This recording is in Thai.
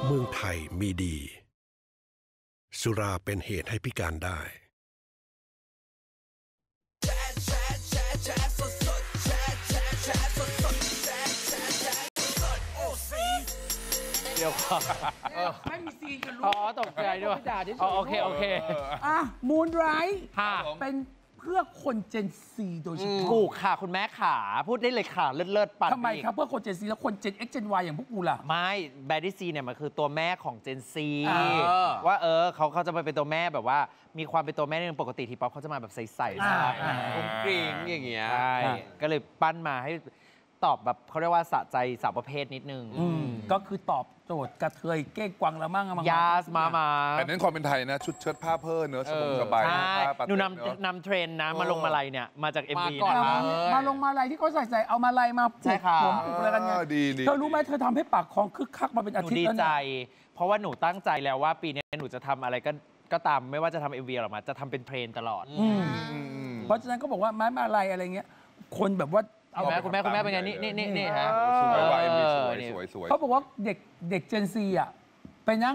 เมืองไทยมีดี สุราเป็นเหตุให้พิการได้เดี๋ยวไม่มีซีนกันรู้ตกใจด้วยโอเคมูนไรท์ค่ะเป็นเพื่อคนเจนซีโดยเฉพาะถูกค่ะคุณแม่ขาพูดได้เลยค่ะเลิศปั่นทำไมครับเพื่อคนเจนซีแล้วคนเจน X เจน Y อย่างพวกกูล่ะไม่แบดดี้ซีเนี่ยมันคือตัวแม่ของเจนซีว่าเขาจะมาเป็นตัวแม่แบบว่ามีความเป็นตัวแม่ในปกติที่ป๊อปเขาจะมาแบบใสๆนะกริ้งอย่างเงี้ยใช่ก็เลยปั้นมาให้ตอบแบบเขาเรียกว่าสะใจสาวประเภทนิดนึงก็คือตอบโจทย์กระเทยเก้งกวางละมั่งยาสมาแต่นั้นความเป็นไทยนะชุดเชิ้ตผ้าเพิ่มเนื้อสบายหนูนำเทรนนะมาลงมาลัยเนี่ยมาจาก MV มาลงมาลัยที่เขาใส่เอามาลัยมาผูกผมผูกอะไรกันไงเธอรู้ไหมเธอทำให้ปากคลองคึกคักมาเป็นอาทิตย์แล้วดีใจเพราะว่าหนูตั้งใจแล้วว่าปีนี้หนูจะทำอะไรก็ตามไม่ว่าจะทำ MV หรอกมาจะทำเป็นเพลงตลอดเพราะฉะนั้นก็บอกว่าไม้มาลัยอะไรเงี้ยคนแบบว่าคุณแม่เป็นไงนี่ฮะสวยเขาบอกว่าเด็กเจนซีอ่ะไปนั่ง